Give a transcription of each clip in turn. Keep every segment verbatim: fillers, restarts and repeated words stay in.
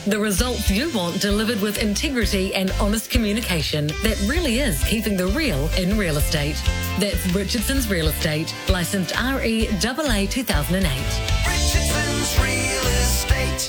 The results you want delivered with integrity and honest communication that really is keeping the real in real estate. That's Richardson's Real Estate, licensed R E A A two thousand eight. Richardson's Real Estate.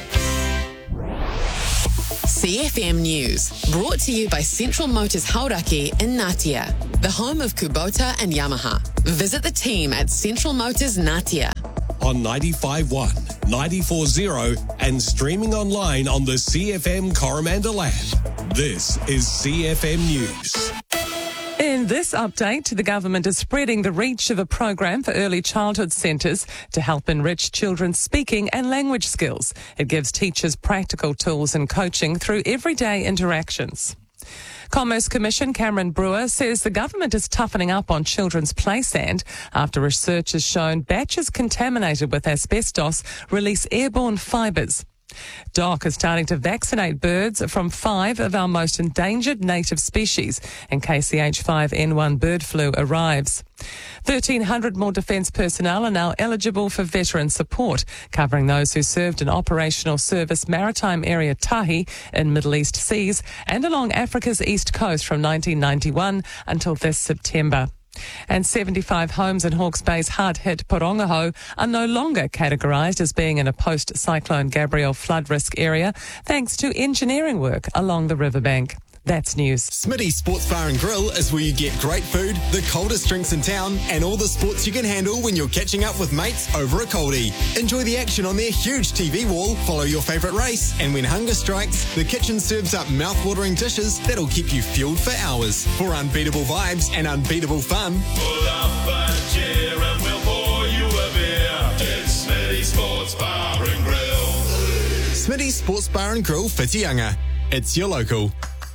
C F M News, brought to you by Central Motors Hauraki in Ngatea, the home of Kubota and Yamaha. Visit the team at Central Motors Ngatea. On ninety-five point one, ninety-four point zero, and streaming online on the C F M Coromandel app. This is C F M News. In this update, the government is spreading the reach of a program for early childhood centres to help enrich children's speaking and language skills. It gives teachers practical tools and coaching through everyday interactions. Commerce Commission Cameron Brewer says the government is toughening up on children's play sand after research has shown batches contaminated with asbestos release airborne fibres. D O C is starting to vaccinate birds from five of our most endangered native species in case the H five N one bird flu arrives. thirteen hundred more defence personnel are now eligible for veteran support, covering those who served in Operational Service Maritime Area Tahi in Middle East seas and along Africa's east coast from nineteen ninety-one until this September. And seventy-five homes in Hawke's Bay's hard-hit Porongaho are no longer categorised as being in a post-Cyclone Gabrielle flood risk area thanks to engineering work along the riverbank. That's news. Smitty Sports Bar and Grill is where you get great food, the coldest drinks in town, and all the sports you can handle when you're catching up with mates over a coldie. Enjoy the action on their huge T V wall, follow your favourite race, and when hunger strikes, the kitchen serves up mouth-watering dishes that'll keep you fueled for hours. For unbeatable vibes and unbeatable fun, pull up a chair and we'll pour you a beer. It's Smitty Sports Bar and Grill. Smitty Sports Bar and Grill, Whitianga. It's your local.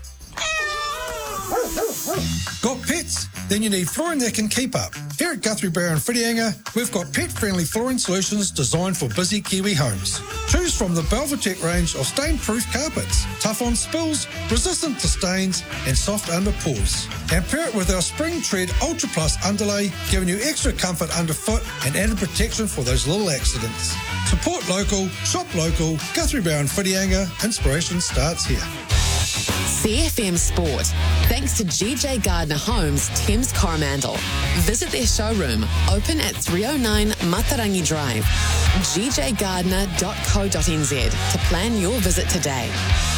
Got pets? Then you need flooring that can keep up. Here at Guthrie Brown Whitianga, we've got pet-friendly flooring solutions designed for busy Kiwi homes. Choose from the Belvatec range of stain-proof carpets, tough on spills, resistant to stains, and soft under pours. And pair it with our Spring Tread Ultra Plus underlay, giving you extra comfort underfoot and added protection for those little accidents. Support local, shop local, Guthrie Brown Whitianga. Inspiration starts here. C F M Sport, thanks to G J Gardner Homes, Thames Coromandel. Visit their showroom, open at three oh nine Matarangi Drive, g j gardner dot co dot n z to plan your visit today.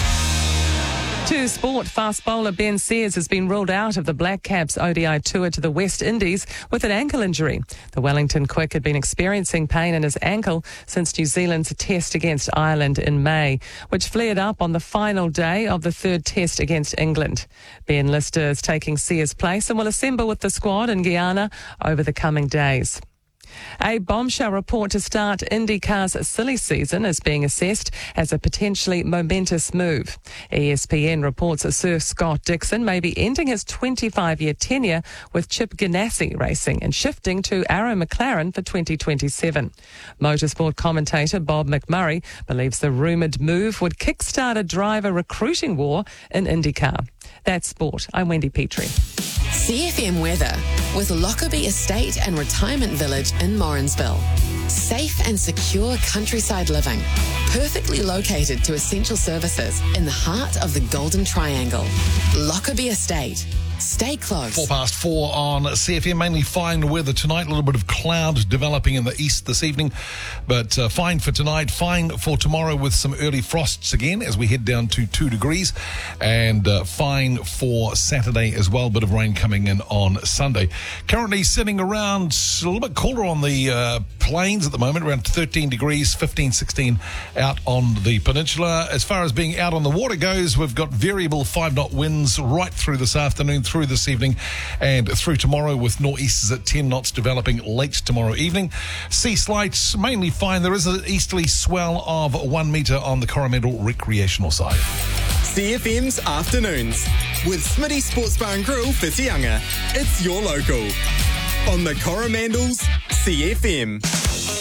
To sport, fast bowler Ben Sears has been ruled out of the Black Caps O D I tour to the West Indies with an ankle injury. The Wellington Quick had been experiencing pain in his ankle since New Zealand's test against Ireland in May, which flared up on the final day of the third test against England. Ben Lister is taking Sears' place and will assemble with the squad in Guyana over the coming days. A bombshell report to start IndyCar's silly season is being assessed as a potentially momentous move. E S P N reports that Sir Scott Dixon may be ending his twenty-five-year tenure with Chip Ganassi Racing and shifting to Arrow McLaren for twenty twenty-seven. Motorsport commentator Bob McMurray believes the rumoured move would kickstart a driver recruiting war in IndyCar. That's sport. I'm Wendy Petrie. C F M weather with Lockerbie Estate and Retirement Village in Morrinsville. Safe and secure countryside living, perfectly located to essential services in the heart of the Golden Triangle. Lockerbie Estate. Stay close. Four past four on C F M. Mainly fine weather tonight. A little bit of cloud developing in the east this evening, but uh, fine for tonight. Fine for tomorrow with some early frosts again as we head down to two degrees, and uh, fine for Saturday as well. Bit of rain coming in on Sunday. Currently sitting around a little bit cooler on the uh, plains at the moment, around thirteen degrees, fifteen, sixteen out on the peninsula. As far as being out on the water goes, we've got variable five-knot winds right through this afternoon, through this evening and through tomorrow, with nor'easters at ten knots developing late tomorrow evening. Sea slights mainly fine. There is an easterly swell of one metre on the Coromandel recreational side. C F M's Afternoons with Smitty Sports Bar and Grill, Whitianga. It's your local on the Coromandel's C F M.